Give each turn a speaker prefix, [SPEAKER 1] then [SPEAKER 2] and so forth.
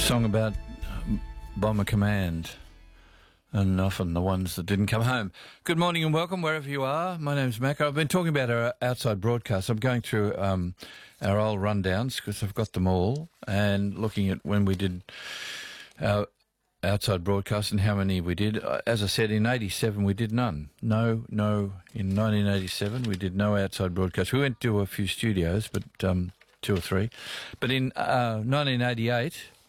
[SPEAKER 1] Song about Bomber Command, and often the ones that didn't come home. Good morning and welcome wherever you are. My name's Macca. I've been talking about our outside broadcasts. I'm going through our old rundowns because I've got them all, and looking at when we did our outside broadcasts and how many we did. As I said, in 87 we did none. No. In 1987 we did no outside broadcasts. We went to a few studios, but 2 or 3. But in 1988